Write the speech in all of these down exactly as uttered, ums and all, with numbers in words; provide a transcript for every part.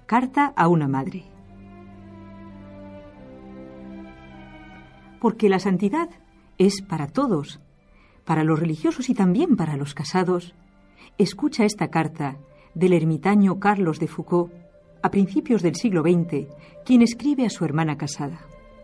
Carta a una madre. Porque la santidad es para todos, para los religiosos y también para los casados. Escucha esta carta del ermitaño Carlos de Foucauld, a principios del siglo veinte, quien escribe a su hermana casada.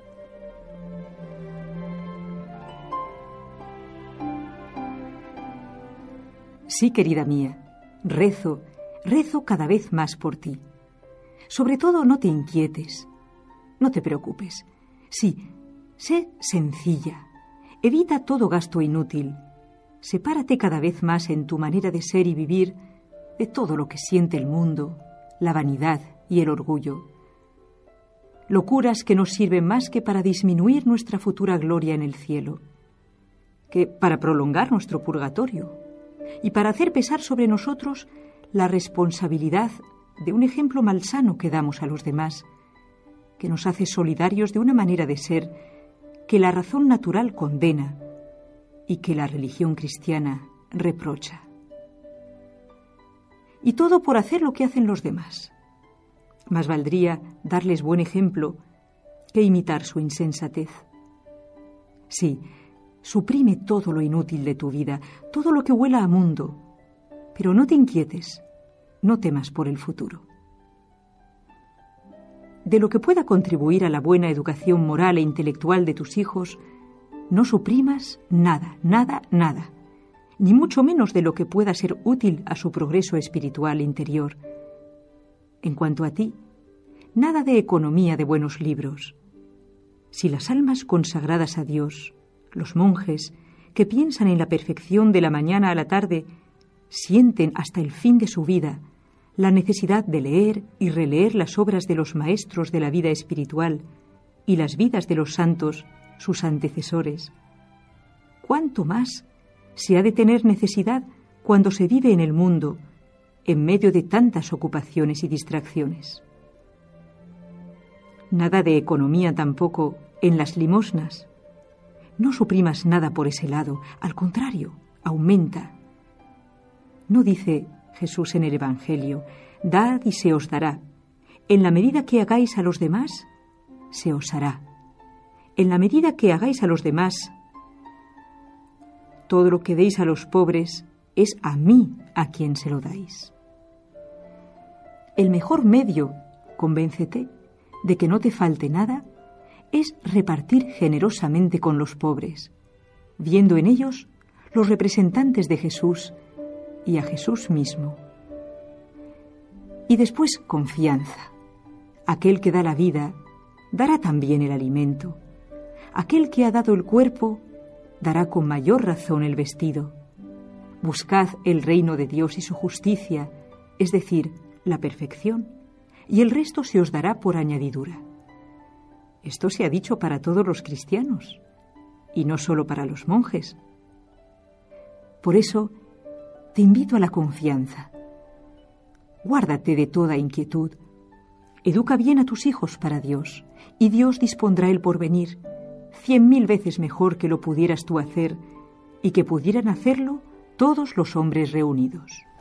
Sí, querida mía, rezo, rezo cada vez más por ti. Sobre todo, no te inquietes, no te preocupes. Sí, sé sencilla, evita todo gasto inútil, sepárate cada vez más en tu manera de ser y vivir de todo lo que siente el mundo, la vanidad y el orgullo. Locuras que no sirven más que para disminuir nuestra futura gloria en el cielo, que para prolongar nuestro purgatorio y para hacer pesar sobre nosotros la responsabilidad de un ejemplo malsano que damos a los demás, que nos hace solidarios de una manera de ser que la razón natural condena y que la religión cristiana reprocha. Y todo por hacer lo que hacen los demás. Más valdría darles buen ejemplo que imitar su insensatez. Sí, suprime todo lo inútil de tu vida, todo lo que huela a mundo, pero no te inquietes, no temas por el futuro. De lo que pueda contribuir a la buena educación moral e intelectual de tus hijos, no suprimas nada, nada, nada, ni mucho menos de lo que pueda ser útil a su progreso espiritual interior. En cuanto a ti, nada de economía de buenos libros. Si las almas consagradas a Dios, los monjes, que piensan en la perfección de la mañana a la tarde, sienten hasta el fin de su vida la necesidad de leer y releer las obras de los maestros de la vida espiritual y las vidas de los santos, sus antecesores. ¿Cuánto más se ha de tener necesidad cuando se vive en el mundo, en medio de tantas ocupaciones y distracciones? Nada de economía tampoco en las limosnas. No suprimas nada por ese lado, al contrario, aumenta. ¿No dice Jesús en el Evangelio: dad y se os dará? En la medida que hagáis a los demás, se os hará. En la medida que hagáis a los demás, todo lo que deis a los pobres es a mí a quien se lo dais. El mejor medio, convéncete, de que no te falte nada, es repartir generosamente con los pobres, viendo en ellos los representantes de Jesús y a Jesús mismo. Y después confianza. Aquel que da la vida dará también el alimento. Aquel que ha dado el cuerpo dará con mayor razón el vestido. Buscad el reino de Dios y su justicia, es decir, la perfección, y el resto se os dará por añadidura. Esto se ha dicho para todos los cristianos, y no solo para los monjes. Por eso, te invito a la confianza. Guárdate de toda inquietud. Educa bien a tus hijos para Dios, y Dios dispondrá el porvenir, cien mil veces mejor que lo pudieras tú hacer y que pudieran hacerlo todos los hombres reunidos.